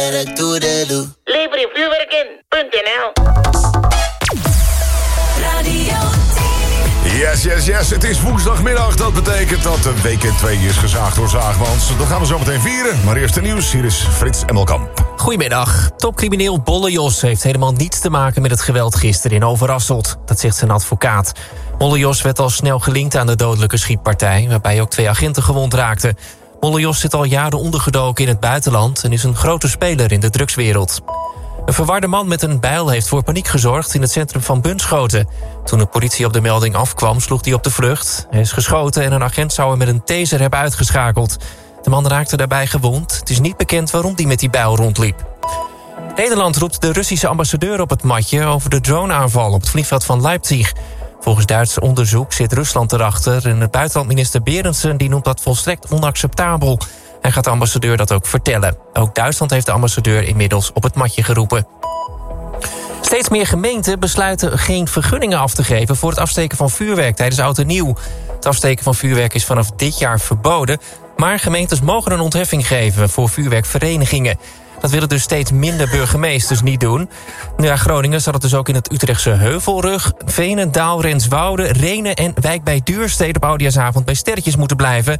Lever je vuurwerk in.nl. Yes. Het is woensdagmiddag. Dat betekent dat de weekend 2 is gezaagd door Zaagmans. Dat gaan we zo meteen vieren. Maar eerst de nieuws. Hier is Frits Emmelkamp. Goedemiddag. Topcrimineel Bolle Jos heeft helemaal niets te maken met het geweld gisteren in Overasselt. Dat zegt zijn advocaat. Bolle Jos werd al snel gelinkt aan de dodelijke schietpartij, waarbij ook 2 agenten gewond raakten. Bolle Jos zit al jaren ondergedoken in het buitenland en is een grote speler in de drugswereld. Een verwarde man met een bijl heeft voor paniek gezorgd in het centrum van Bunschoten. Toen de politie op de melding afkwam, sloeg hij op de vlucht. Hij is geschoten en een agent zou hem met een taser hebben uitgeschakeld. De man raakte daarbij gewond. Het is niet bekend waarom hij met die bijl rondliep. Nederland roept de Russische ambassadeur op het matje over de droneaanval op het vliegveld van Leipzig. Volgens Duits onderzoek zit Rusland erachter en het buitenlandminister Berendsen die noemt dat volstrekt onacceptabel. Hij gaat de ambassadeur dat ook vertellen. Ook Duitsland heeft de ambassadeur inmiddels op het matje geroepen. Steeds meer gemeenten besluiten geen vergunningen af te geven voor het afsteken van vuurwerk tijdens oud en nieuw. Het afsteken van vuurwerk is vanaf dit jaar verboden, maar gemeentes mogen een ontheffing geven voor vuurwerkverenigingen. Dat willen dus steeds minder burgemeesters niet doen. Ja, Groningen zal het dus ook in het Utrechtse Heuvelrug, Veenendaal, Renswoude, Renen en Wijk bij Duurstede op Oudejaarsavond bij sterretjes moeten blijven.